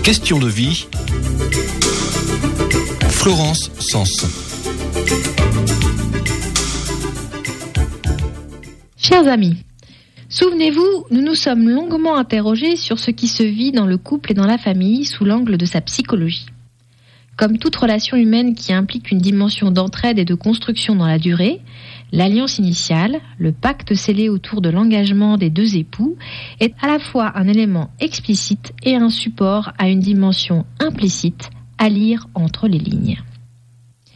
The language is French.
Question de vie. Florence Sens. Chers amis, souvenez-vous, nous nous sommes longuement interrogés sur ce qui se vit dans le couple et dans la famille sous l'angle de sa psychologie. Comme toute relation humaine qui implique une dimension d'entraide et de construction dans la durée, l'alliance initiale, le pacte scellé autour de l'engagement des deux époux, est à la fois un élément explicite et un support à une dimension implicite à lire entre les lignes.